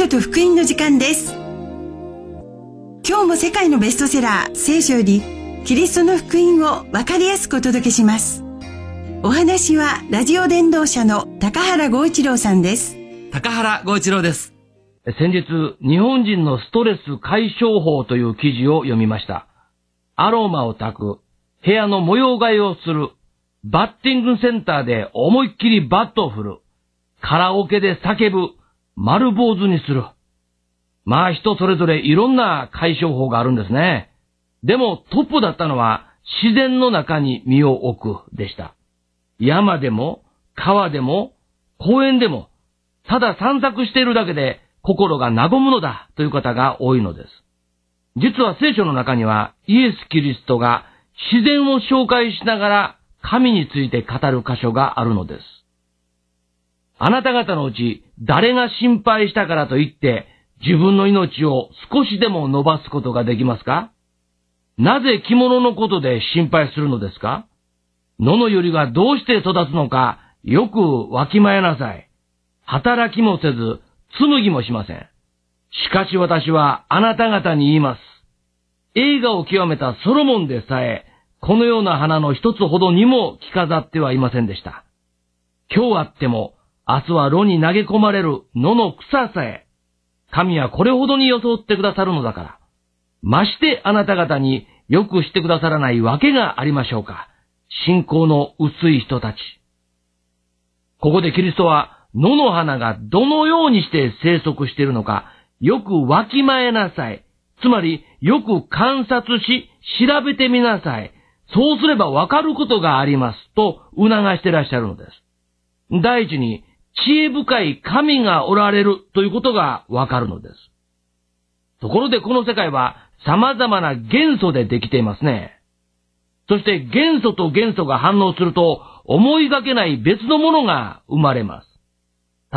書と福音の時間です。今日も世界のベストセラー聖書よりキリストの福音を分かりやすくお届けします。お話はラジオ伝道者の高原剛一郎さんです。 高原剛一郎です。 先日、日本人のストレス解消法という記事を読みました。アロマを焚く、部屋の模様替えをする、バッティングセンターで思いっきりバットを振る、カラオケで叫ぶ、丸坊主にする。まあ人それぞれいろんな解消法があるんですね。でもトップだったのは自然の中に身を置くでした。山でも川でも公園でもただ散策しているだけで心が和むのだという方が多いのです。実は聖書の中にはイエス・キリストが自然を紹介しながら神について語る箇所があるのです。あなた方のうち誰が心配したからといって自分の命を少しでも伸ばすことができますか？なぜ着物のことで心配するのですか？野の百合がどうして育つのかよくわきまえなさい。働きもせず紡ぎもしません。しかし私はあなた方に言います。栄華を極めたソロモンでさえこのような花の一つほどにも着飾ってはいませんでした。今日あっても明日は炉に投げ込まれる野の草さえ、神はこれほどに装ってくださるのだから、ましてあなた方によくしてくださらないわけがありましょうか。信仰の薄い人たち。ここでキリストは野の花がどのようにして生息しているのか、よくわきまえなさい。つまり、よく観察し、調べてみなさい。そうすればわかることがあります。と促していらっしゃるのです。第一に、知恵深い神がおられるということがわかるのです。ところでこの世界は様々な元素でできていますね。そして元素と元素が反応すると思いがけない別のものが生まれます。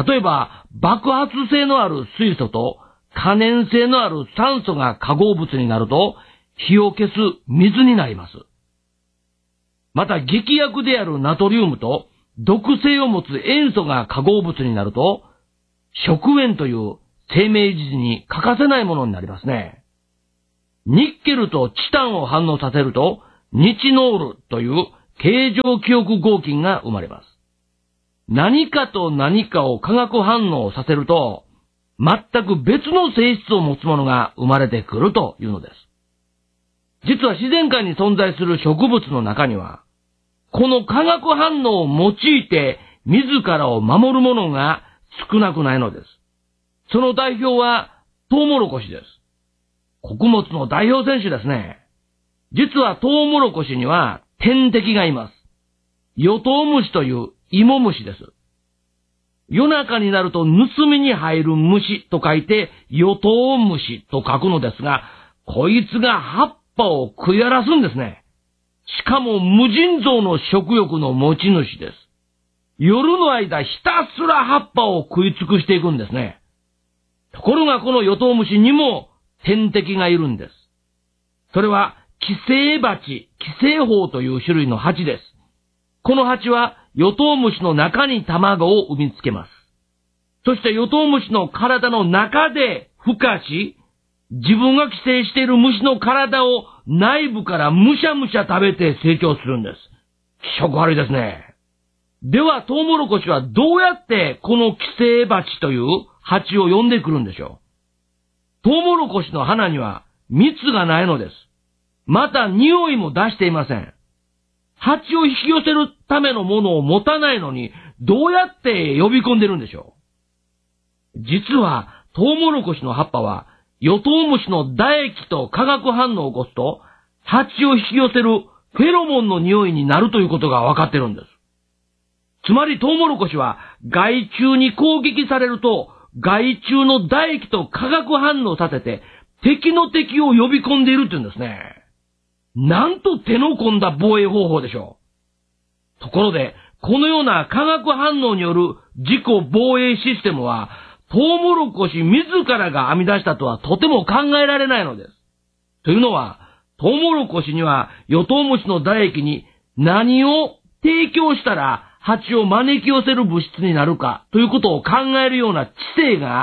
例えば爆発性のある水素と可燃性のある酸素が化合物になると火を消す水になります。また劇薬であるナトリウムと毒性を持つ塩素が化合物になると、食塩という生命維持に欠かせないものになりますね。ニッケルとチタンを反応させると、ニチノールという形状記憶合金が生まれます。何かと何かを化学反応させると、全く別の性質を持つものが生まれてくるというのです。実は自然界に存在する植物の中には、この化学反応を用いて自らを守るものが少なくないのです。その代表はトウモロコシです。穀物の代表選手ですね。実はトウモロコシには天敵がいます。ヨトウムシという芋虫です。夜中になると盗みに入る虫と書いてヨトウムシと書くのですが、こいつが葉っぱを食い荒らすんですね。しかも無尽蔵の食欲の持ち主です。夜の間ひたすら葉っぱを食い尽くしていくんですね。ところがこのヨトウムシにも天敵がいるんです。それは寄生蜂、寄生蜂という種類の蜂です。この蜂はヨトウムシの中に卵を産みつけます。そしてヨトウムシの体の中で孵化し、自分が寄生している虫の体を内部からむしゃむしゃ食べて成長するんです。気色悪いですね。ではトウモロコシはどうやってこの寄生蜂という蜂を呼んでくるんでしょう。トウモロコシの花には蜜がないのです。また匂いも出していません。蜂を引き寄せるためのものを持たないのにどうやって呼び込んでるんでしょう。実はトウモロコシの葉っぱはヨトウムシの唾液と化学反応を起こすと、蜂を引き寄せるフェロモンの匂いになるということが分かってるんです。つまりトウモロコシは害虫に攻撃されると、害虫の唾液と化学反応させて、敵の敵を呼び込んでいるって言うんですね。なんと手の込んだ防衛方法でしょう。ところで、このような化学反応による自己防衛システムは、トウモロコシ自らが編み出したとはとても考えられないのです。というのは、トウモロコシにはヨトウムシの唾液に何を提供したら蜂を招き寄せる物質になるかということを考えるような知性が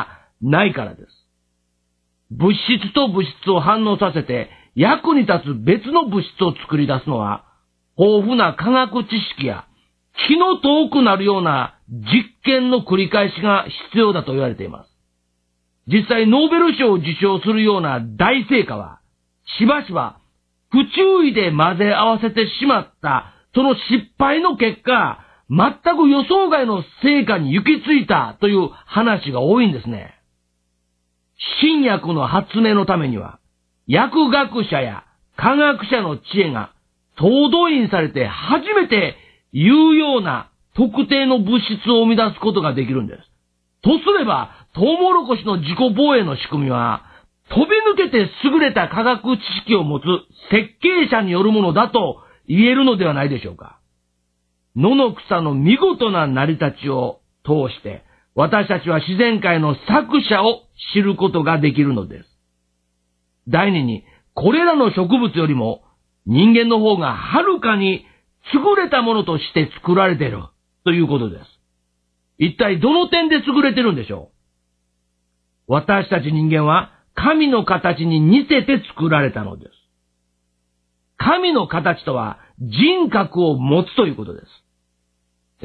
ないからです。物質と物質を反応させて役に立つ別の物質を作り出すのは、豊富な科学知識や気の遠くなるような実験の繰り返しが必要だと言われています。実際ノーベル賞を受賞するような大成果は、しばしば不注意で混ぜ合わせてしまったその失敗の結果、全く予想外の成果に行き着いたという話が多いんですね。新薬の発明のためには、薬学者や科学者の知恵が総動員されて初めて有用な特定の物質を生み出すことができるんです。とすれば、トウモロコシの自己防衛の仕組みは、飛び抜けて優れた科学知識を持つ設計者によるものだと言えるのではないでしょうか。野の草の見事な成り立ちを通して、私たちは自然界の作者を知ることができるのです。第二に、これらの植物よりも人間の方がはるかに優れたものとして作られているということです。一体どの点で優れてるんでしょう？私たち人間は神の形に似せて作られたのです。神の形とは人格を持つということです。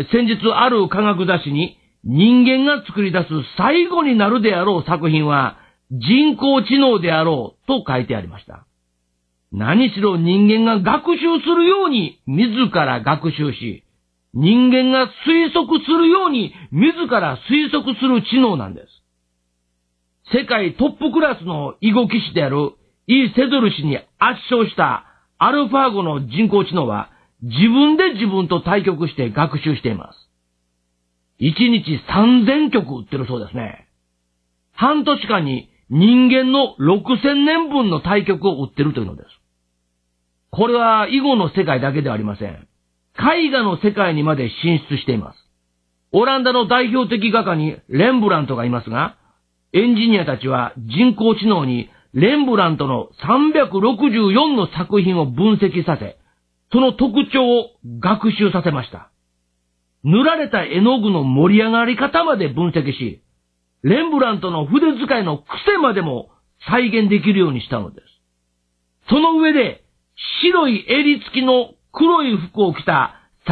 先日ある科学雑誌に人間が作り出す最後になるであろう作品は人工知能であろうと書いてありました。何しろ人間が学習するように自ら学習し、人間が推測するように自ら推測する知能なんです。世界トップクラスの囲碁棋士であるイ・セドル氏に圧勝したアルファ5の人工知能は自分で自分と対局して学習しています。1日3000局打ってるそうですね。半年間に人間の6000年分の対局を打ってるというのです。これは囲碁の世界だけではありません。絵画の世界にまで進出しています。オランダの代表的画家にレンブラントがいますが、エンジニアたちは人工知能にレンブラントの364の作品を分析させ、その特徴を学習させました。塗られた絵の具の盛り上がり方まで分析し、レンブラントの筆使いの癖までも再現できるようにしたのです。その上で、白い襟付きの黒い服を着た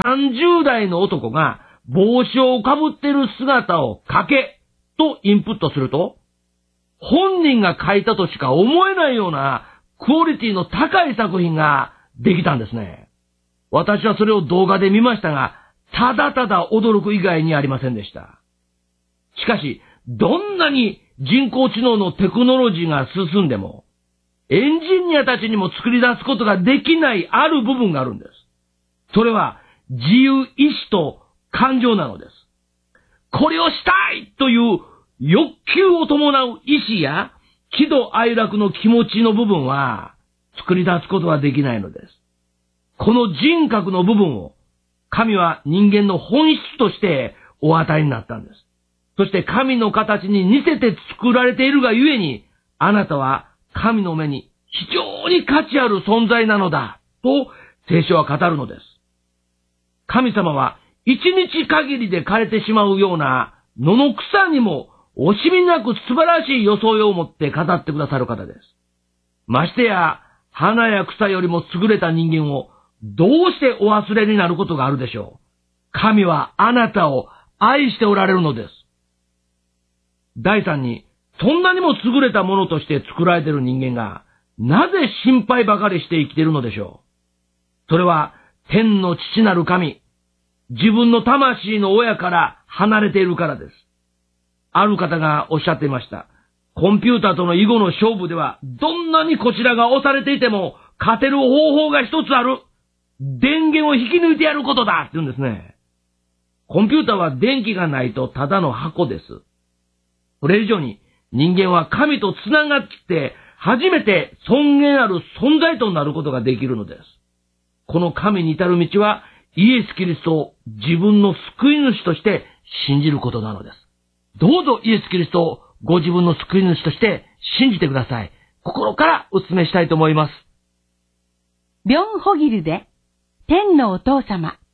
30代の男が帽子をかぶっている姿を描けとインプットすると、本人が描いたとしか思えないようなクオリティの高い作品ができたんですね。私はそれを動画で見ましたが、ただただ驚く以外にありませんでした。しかし、どんなに人工知能のテクノロジーが進んでも、エンジニアたちにも作り出すことができないある部分があるんです。それは自由意志と感情なのです。これをしたいという欲求を伴う意志や喜怒哀楽の気持ちの部分は作り出すことはできないのです。この人格の部分を神は人間の本質としてお与えになったんです。そして神の形に似せて作られているがゆえに、あなたは神の目に非常に価値ある存在なのだと聖書は語るのです。神様は一日限りで枯れてしまうような野の草にも惜しみなく素晴らしい装いを持って語ってくださる方です。ましてや花や草よりも優れた人間をどうしてお忘れになることがあるでしょう。神はあなたを愛しておられるのです。第三に、そんなにも優れたものとして作られている人間が、なぜ心配ばかりして生きているのでしょう。それは、天の父なる神、自分の魂の親から離れているからです。ある方がおっしゃっていました。コンピューターとの囲碁の勝負では、どんなにこちらが押されていても、勝てる方法が一つある。電源を引き抜いてやることだって言うんですね。コンピューターは電気がないとただの箱です。それ以上に人間は神とつながって初めて尊厳ある存在となることができるのです。この神に至る道はイエス・キリストを自分の救い主として信じることなのです。どうぞイエス・キリストをご自分の救い主として信じてください。心からお勧めしたいと思います。 ビョン・ホギルで天のお父様。